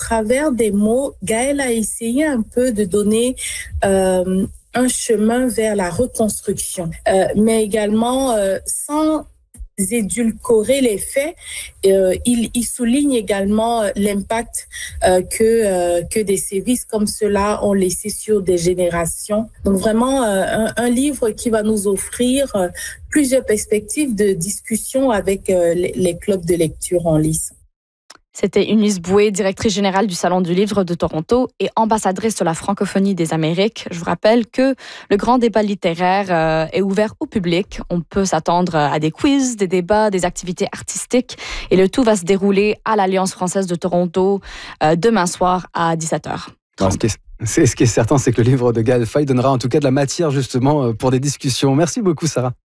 travers des mots, Gaël a essayé un peu de donner un chemin vers la reconstruction, mais également sans édulcorer les faits. Il souligne également l'impact que des sévices comme cela ont laissé sur des générations. Donc vraiment un livre qui va nous offrir plusieurs perspectives de discussion avec les clubs de lecture en lice. C'était Eunice Boué, directrice générale du Salon du Livre de Toronto et ambassadrice de la francophonie des Amériques. Je vous rappelle que le grand débat littéraire est ouvert au public. On peut s'attendre à des quiz, des débats, des activités artistiques et le tout va se dérouler à l'Alliance française de Toronto demain soir à 17h. Ce qui est certain, c'est que le livre de Gaël Faye donnera en tout cas de la matière justement pour des discussions. Merci beaucoup, Sarah.